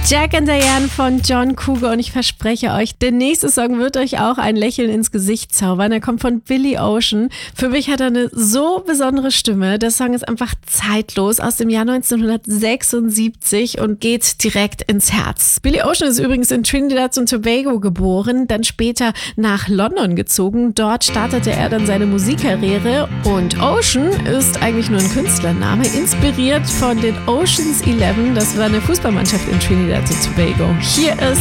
Jack and Diane von John Cougar und ich verspreche euch, der nächste Song wird euch auch ein Lächeln ins Gesicht zaubern. Er kommt von Billy Ocean. Für mich hat er eine so besondere Stimme. Der Song ist einfach zeitlos aus dem Jahr 1976 und geht direkt ins Herz. Billy Ocean ist übrigens in Trinidad und Tobago geboren, dann später nach London gezogen. Dort startete er dann seine Musikkarriere und Ocean ist eigentlich nur ein Künstlername, inspiriert von den Ocean's 11. Das war eine Fußballmannschaft in Trinidad und Tobago. Hier ist